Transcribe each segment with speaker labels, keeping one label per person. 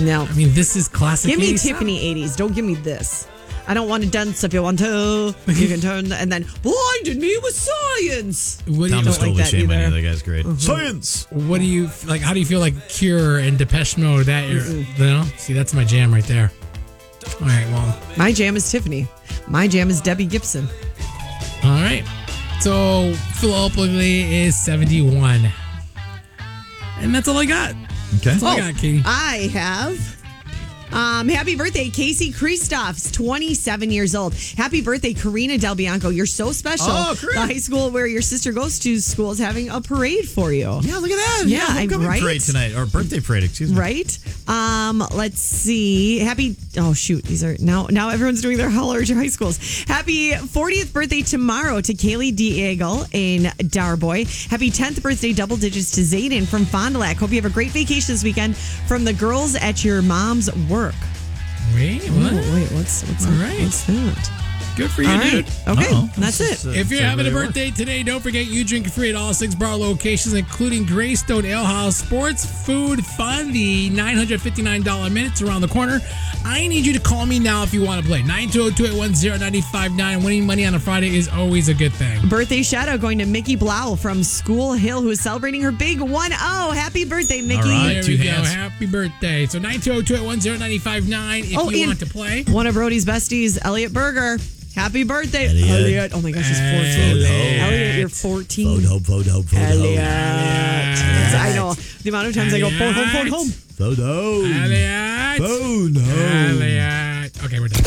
Speaker 1: No.
Speaker 2: I mean, this is classic.
Speaker 1: Give me
Speaker 2: 80s
Speaker 1: Tiffany 80s. Don't give me this. I don't want to dance if you want to. You can turn and then blinded me with science.
Speaker 2: What do you
Speaker 3: Thomas
Speaker 1: like that
Speaker 3: Shea Money.
Speaker 1: either.
Speaker 3: That guy's great. Science.
Speaker 2: What do you like? How do you feel like Cure and Depeche Mode? That you know, see, that's my jam right there. All right, well,
Speaker 1: My jam is Tiffany. My jam is Debbie Gibson.
Speaker 2: all right. So Philadelphia is 71, and that's all I got.
Speaker 3: Okay.
Speaker 2: That's all I got, Katie.
Speaker 1: I have. Happy birthday, Casey Christoph's 27 years old. Happy birthday, Karina Del Bianco. You're so special.
Speaker 3: Oh, great.
Speaker 1: The high school where your sister goes to school is having a parade for you.
Speaker 3: Yeah, look at that.
Speaker 1: Yeah,
Speaker 3: homecoming
Speaker 1: right?
Speaker 3: parade tonight, or birthday parade, excuse me.
Speaker 1: Right? Let's see. These are now everyone's doing their larger high schools. Happy 40th birthday tomorrow to Kaylee Diego in Darboy. Happy 10th birthday, double digits to Zayden from Fond du Lac. Hope you have a great vacation this weekend from the girls at your mom's work.
Speaker 2: Wait, what?
Speaker 1: What's
Speaker 2: All right.
Speaker 1: What's that?
Speaker 2: Good for you,
Speaker 1: All
Speaker 2: dude.
Speaker 1: right. Okay,
Speaker 3: Uh-oh.
Speaker 1: that's it.
Speaker 2: If you're having a birthday today, don't forget you drink free at all 6 bar locations, including Greystone Ale House. Sports, food, fun. The $959 minutes around the corner. I need you to call me now if you want to play. 920-281-0959. Winning money on a Friday is always a good thing.
Speaker 1: Birthday shout out going to Mickey Blau from School Hill, who is celebrating her big 1-0. Happy birthday, Mickey.
Speaker 3: All right.
Speaker 2: There
Speaker 3: Two
Speaker 2: we go.
Speaker 3: hands.
Speaker 2: Happy birthday. So 920-281-0959 if you
Speaker 1: and
Speaker 2: want to play.
Speaker 1: One of Brody's besties, Elliot Berger. Happy birthday,
Speaker 3: Elliot.
Speaker 1: Oh my gosh, he's 14.
Speaker 2: Elliot.
Speaker 1: Elliot, you're 14.
Speaker 3: Photo.
Speaker 1: Elliot. I know. The amount of times I go, phone home.
Speaker 3: Photo.
Speaker 2: Elliot.
Speaker 3: Phone home.
Speaker 2: Elliot. Okay, we're done.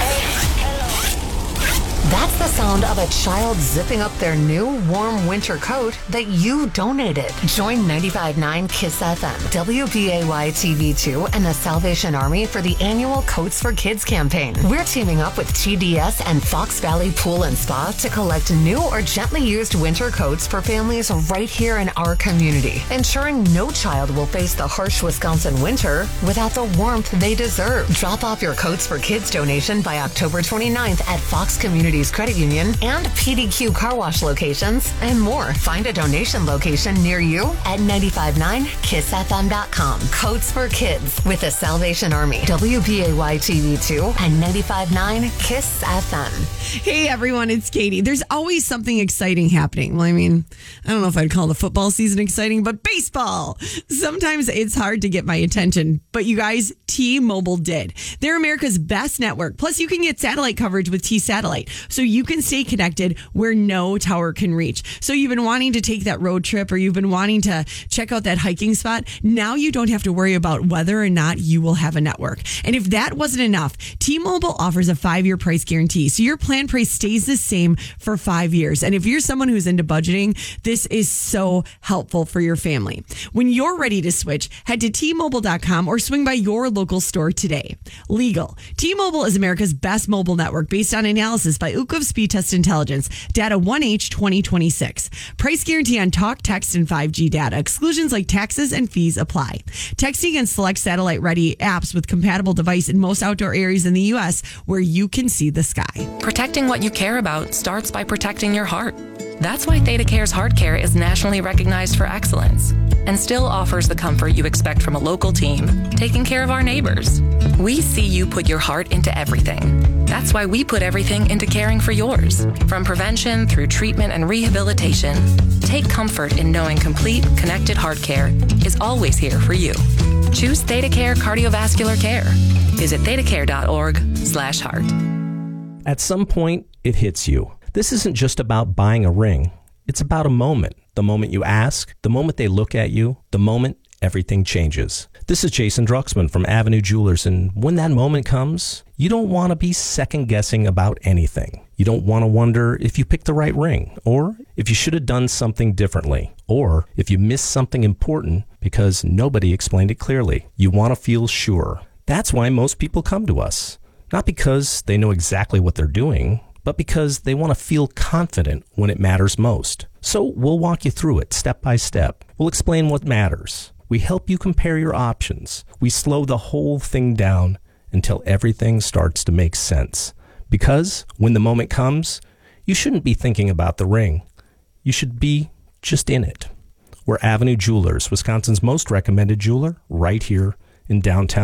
Speaker 4: That's the sound of a child zipping up their new warm winter coat that you donated. Join 95.9 KISS FM, WBAY TV2, and the Salvation Army for the annual Coats for Kids campaign. We're teaming up with TDS and Fox Valley Pool and Spa to collect new or gently used winter coats for families right here in our community, ensuring no child will face the harsh Wisconsin winter without the warmth they deserve. Drop off your Coats for Kids donation by October 29th at Fox Communities Credit Union and PDQ Car Wash locations and more. Find a donation location near you at 959kissfm.com. Coats for Kids with the Salvation Army, WBAY TV2, and 95.9 KISS FM.
Speaker 1: Hey, everyone, it's Katie. There's always something exciting happening. Well, I mean, I don't know if I'd call the football season exciting, but baseball. Sometimes it's hard to get my attention, but you guys, T-Mobile did. They're America's best network. Plus, you can get satellite coverage with T-Satellite, so you can stay connected where no tower can reach. So you've been wanting to take that road trip, or you've been wanting to check out that hiking spot. Now you don't have to worry about whether or not you will have a network. And if that wasn't enough, T-Mobile offers a 5-year price guarantee. So your plan price stays the same for 5 years. And if you're someone who's into budgeting, this is so helpful for your family. When you're ready to switch, head to T-Mobile.com or swing by your local store today. Legal. T-Mobile is America's best mobile network based on analysis by Ookla Speed Test Intelligence. Data 1H 2026. Price guarantee on talk, text, and 5G data. Exclusions like taxes and fees apply. Texting and select satellite-ready apps with compatible device in most outdoor areas in the U.S. where you can see the sky.
Speaker 5: Protecting what you care about starts by protecting your heart. That's why ThedaCare's Heart Care is nationally recognized for excellence and still offers the comfort you expect from a local team, taking care of our neighbors. We see you put your heart into everything. That's why we put everything into caring for yours. From prevention through treatment and rehabilitation, take comfort in knowing complete, connected heart care is always here for you. Choose ThedaCare Cardiovascular Care. Visit thedacare.org/heart.
Speaker 6: At some point, it hits you. This isn't just about buying a ring. It's about a moment. The moment you ask, the moment they look at you, the moment everything changes. This is Jason Druxman from Avenue Jewelers, and when that moment comes, you don't want to be second-guessing about anything. You don't want to wonder if you picked the right ring, or if you should have done something differently, or if you missed something important because nobody explained it clearly. You want to feel sure. That's why most people come to us. Not because they know exactly what they're doing, but because they want to feel confident when it matters most. So we'll walk you through it step by step. We'll explain what matters. We help you compare your options. We slow the whole thing down until everything starts to make sense. Because when the moment comes, you shouldn't be thinking about the ring. You should be just in it. We're Avenue Jewelers, Wisconsin's most recommended jeweler, right here in downtown